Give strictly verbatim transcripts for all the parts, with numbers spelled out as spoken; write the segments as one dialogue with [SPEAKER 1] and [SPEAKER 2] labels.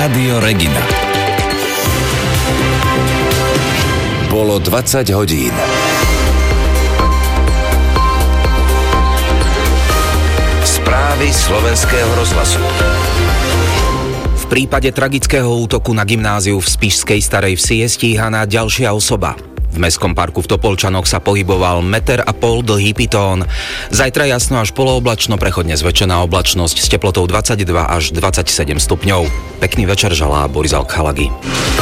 [SPEAKER 1] Rádio Regina. Bolo dvadsať hodín. Správy slovenského rozhlasu.
[SPEAKER 2] V prípade tragického útoku na gymnáziu v Spišskej Starej Vsi je stíhaná ďalšia osoba. V mestskom parku v Topolčanoch sa pohyboval meter a pol dlhý pitón. Zajtra jasno až polooblačno, prechodne zväčšená oblačnosť s teplotou dvadsaťdva až dvadsaťsedem stupňov. Pekný večer želá Boris Alkhalagy.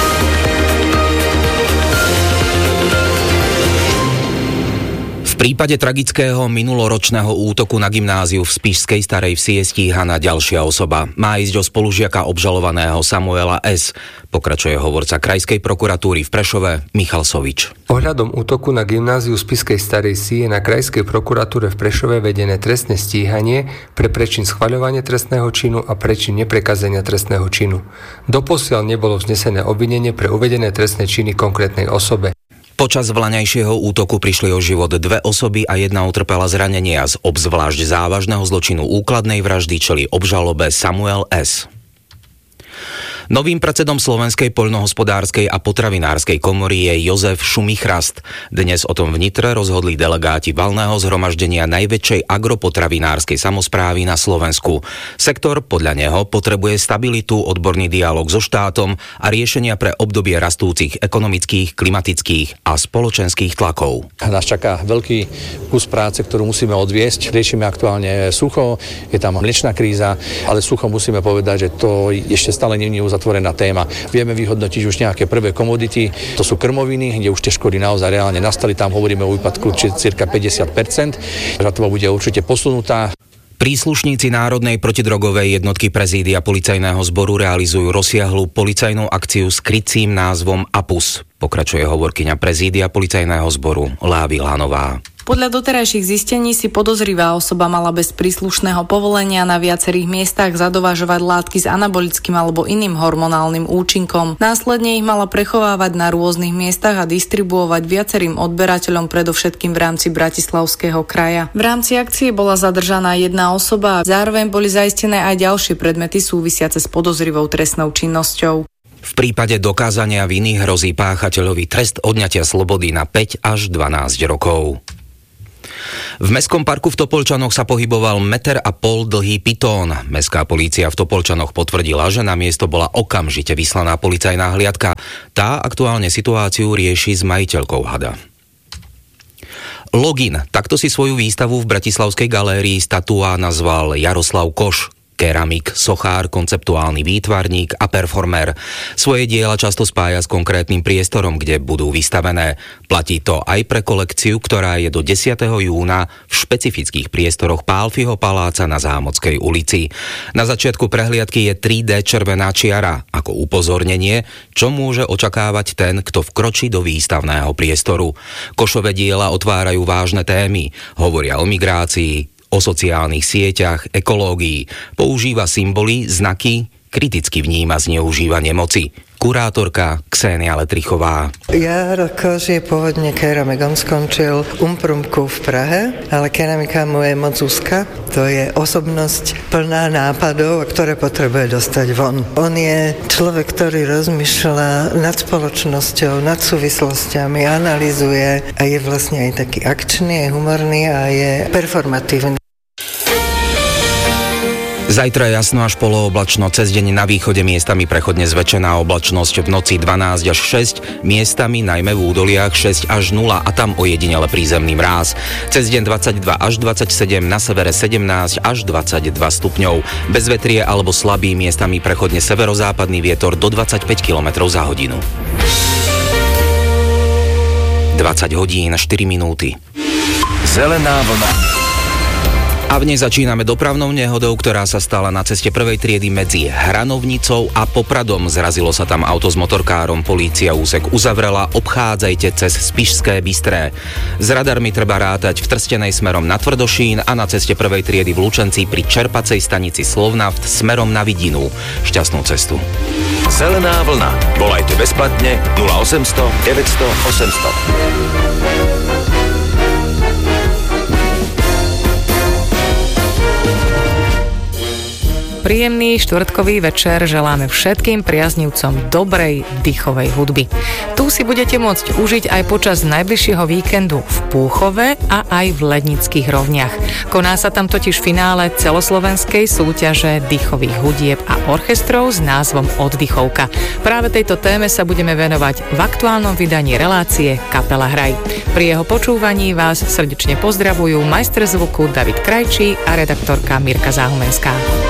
[SPEAKER 2] V prípade tragického minuloročného útoku na gymnáziu v Spišskej Starej Vsi je stíhaná ďalšia osoba. Má ísť o spolužiaka obžalovaného Samuela S. Pokračuje hovorca Krajskej prokuratúry v Prešove Michal Sovič.
[SPEAKER 3] Ohľadom útoku na gymnáziu v Spišskej Starej Vsi je na Krajskej prokuratúre v Prešove vedené trestné stíhanie pre prečin schvaľovania trestného činu a prečin neprekazenia trestného činu. Doposiaľ nebolo vznesené obvinenie pre uvedené trestné činy konkrétnej osobe.
[SPEAKER 2] Počas vlaňajšieho útoku prišli o život dve osoby a jedna utrpela zranenia z obzvlášť závažného zločinu úkladnej vraždy čelí obžalobe Samuel S. Novým predsedom Slovenskej poľnohospodárskej a potravinárskej komory je Jozef Šumichrast. Dnes o tom v Nitre rozhodli delegáti valného zhromaždenia najväčšej agropotravinárskej samosprávy na Slovensku. Sektor podľa neho potrebuje stabilitu, odborný dialóg so štátom a riešenia pre obdobie rastúcich ekonomických, klimatických a spoločenských tlakov.
[SPEAKER 4] Nás čaká veľký kus práce, ktorú musíme odviesť. Riešime aktuálne sucho, je tam mliečna kríza, ale sucho musíme povedať, že to ešte stále nie je zatvorená téma. Vieme vyhodnotiť už nejaké prvé komodity, to sú krmoviny, kde už tie škody naozaj reálne nastali, tam hovoríme o výpadku cirka päťdesiat percent. Žatva bude určite posunutá.
[SPEAKER 2] Príslušníci Národnej protidrogovej jednotky prezídia policajného zboru realizujú rozsiahlu policajnú akciu s krycím názvom APUS. Pokračuje hovorkyňa prezídia policajného zboru Lávi Lánová.
[SPEAKER 5] Podľa doterajších zistení si podozrivá osoba mala bez príslušného povolenia na viacerých miestach zadovažovať látky s anabolickým alebo iným hormonálnym účinkom. Následne ich mala prechovávať na rôznych miestach a distribuovať viacerým odberateľom, predovšetkým v rámci Bratislavského kraja. V rámci akcie bola zadržaná jedna osoba a zároveň boli zaistené aj ďalšie predmety súvisiace s podozrivou trestnou činnosťou.
[SPEAKER 2] V prípade dokázania viny hrozí páchateľovi trest odňatia slobody na päť až dvanásť rokov. V mestskom parku v Topolčanoch sa pohyboval meter a pol dlhý pitón. Mestská polícia v Topolčanoch potvrdila, že na miesto bola okamžite vyslaná policajná hliadka. Tá aktuálne situáciu rieši s majiteľkou hada. Login. Takto si svoju výstavu v Bratislavskej galérii Statua nazval Jaroslav Koš. Keramik, sochár, konceptuálny výtvarník a performer. Svoje diela často spája s konkrétnym priestorom, kde budú vystavené. Platí to aj pre kolekciu, ktorá je do desiateho júna v špecifických priestoroch Pálfiho paláca na Zámockej ulici. Na začiatku prehliadky je tri dé červená čiara, ako upozornenie, čo môže očakávať ten, kto vkročí do výstavného priestoru. Košové diela otvárajú vážne témy, hovoria o migrácii, o sociálnych sieťach, ekológii, používa symboly, znaky, kriticky vníma zneužívanie moci. Kurátorka Ksenia Letrichová.
[SPEAKER 6] Jaro Koš je pôvodne keramik. On skončil umprumku v Prahe, ale keramika mu je moc úzka. To je osobnosť plná nápadov, ktoré potrebuje dostať von. On je človek, ktorý rozmýšľa nad spoločnosťou, nad súvislostiami, analyzuje a je vlastne aj taký akčný, je humorný a je performatívny.
[SPEAKER 2] Zajtra jasno až polooblačno, cez deň na východe miestami prechodne zväčšená oblačnosť, v noci dvanásť až šesť, miestami najmä v údoliach šesť až nula a tam ojedinele prízemný mráz. Cez deň dvadsaťdva až dvadsaťsedem, na severe sedemnásť až dvadsaťdva stupňov. Bez vetrie alebo slabý, miestami prechodne severozápadný vietor do dvadsaťpäť kilometrov za hodinu. dvadsať hodín štyri minúty.
[SPEAKER 1] Zelená vlna.
[SPEAKER 2] A v nej začíname dopravnou nehodou, ktorá sa stala na ceste prvej triedy medzi Hranovnicou a Popradom. Zrazilo sa tam auto s motorkárom, polícia úsek uzavrela, obchádzajte cez Spišské Bystré. S radarmi treba rátať v Trstenej smerom na Tvrdošín a na ceste prvej triedy v Lučenci pri čerpacej stanici Slovnaft smerom na Vidinu. Šťastnú cestu.
[SPEAKER 1] Zelená vlna. Volajte bezplatne nula osemsto deväťsto osemsto.
[SPEAKER 7] príjemný štvrtkový večer želáme všetkým priaznivcom dobrej dýchovej hudby. Tu si budete môcť užiť aj počas najbližšieho víkendu v Púchove a aj v Lednických rovniach. Koná sa tam totiž finále celoslovenskej súťaže dýchových hudieb a orchestrov s názvom Oddychovka. Práve tejto téme sa budeme venovať v aktuálnom vydaní relácie Kapela Hraj. Pri jeho počúvaní vás srdečne pozdravujú majster zvuku David Krajčí a redaktorka Mirka Záhumenská.